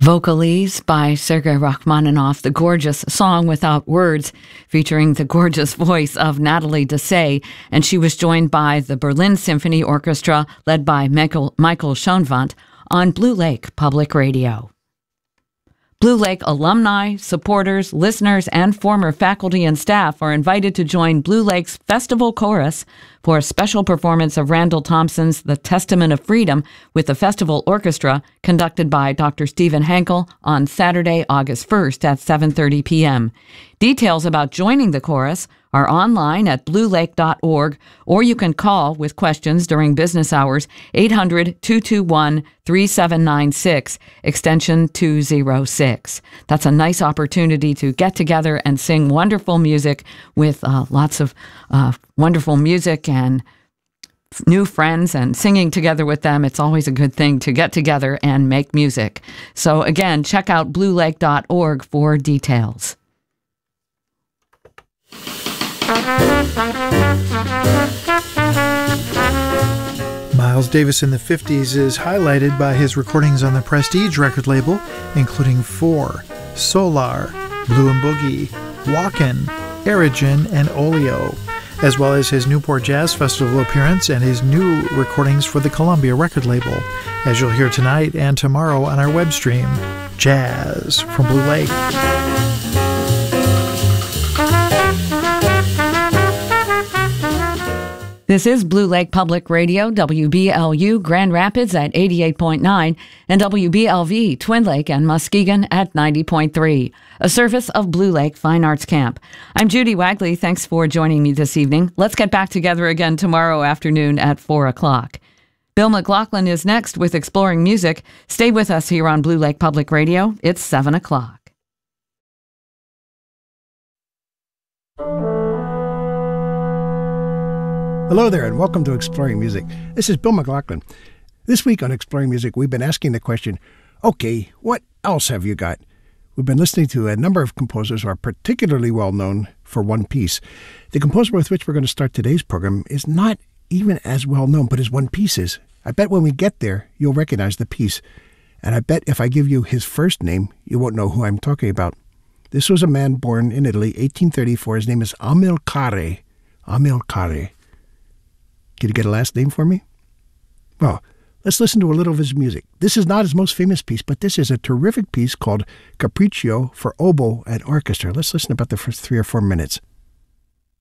Vocalese by Sergei Rachmaninoff, the gorgeous Song Without Words, featuring the gorgeous voice of Natalie Dessay, and she was joined by the Berlin Symphony Orchestra, led by Michael Schoenwandt, on Blue Lake Public Radio. Blue Lake alumni, supporters, listeners, and former faculty and staff are invited to join Blue Lake's Festival Chorus for a special performance of Randall Thompson's The Testament of Freedom with the Festival Orchestra, conducted by Dr. Stephen Hankel on Saturday, August 1st at 7:30 p.m. Details about joining the chorus are online at bluelake.org, or you can call with questions during business hours 800-221-3796, extension 206. That's a nice opportunity to get together and sing wonderful music with lots of wonderful music and new friends, and singing together with them. It's always a good thing to get together and make music. So again, check out bluelake.org for details. Miles Davis in the 50s is highlighted by his recordings on the Prestige record label, including Four, Solar, Blue and Boogie, Walkin', Erigen, and Oleo, as well as his Newport Jazz Festival appearance and his new recordings for the Columbia record label, as you'll hear tonight and tomorrow on our web stream, Jazz from Blue Lake. This is Blue Lake Public Radio, WBLU Grand Rapids at 88.9 and WBLV Twin Lake and Muskegon at 90.3, a service of Blue Lake Fine Arts Camp. I'm Judy Wagley. Thanks for joining me this evening. Let's get back together again tomorrow afternoon at 4 o'clock. Bill McLaughlin is next with Exploring Music. Stay with us here on Blue Lake Public Radio. It's 7 o'clock. Hello there, and welcome to Exploring Music. This is Bill McLaughlin. This week on Exploring Music, we've been asking the question, okay, what else have you got? We've been listening to a number of composers who are particularly well known for one piece. The composer with which we're going to start today's program is not even as well known, but his one piece is. I bet when we get there, you'll recognize the piece. And I bet if I give you his first name, you won't know who I'm talking about. This was a man born in Italy, 1834. His name is Amilcare. Amilcare. Can you get a last name for me? Well, let's listen to a little of his music. This is not his most famous piece, but this is a terrific piece called Capriccio for Oboe and Orchestra. Let's listen about the first 3 or 4 minutes.